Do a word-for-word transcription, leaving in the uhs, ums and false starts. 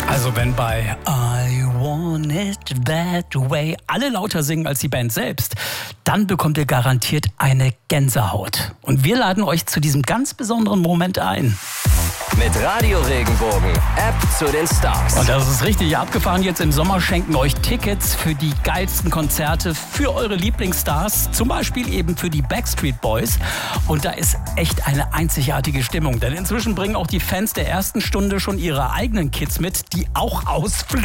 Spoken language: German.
Also wenn bei I Want It That Way alle lauter singen als die Band selbst, dann bekommt ihr garantiert eine Gänsehaut. Und wir laden euch zu diesem ganz besonderen Moment ein. Mit Radio Regenbogen, App zu den Stars. Und das ist richtig abgefahren. Jetzt im Sommer schenken euch Tickets für die geilsten Konzerte für eure Lieblingsstars. Zum Beispiel eben für die Backstreet Boys. Und da ist echt eine einzigartige Stimmung. Denn inzwischen bringen auch die Fans der ersten Stunde schon ihre eigenen Kids mit, die auch ausflippen.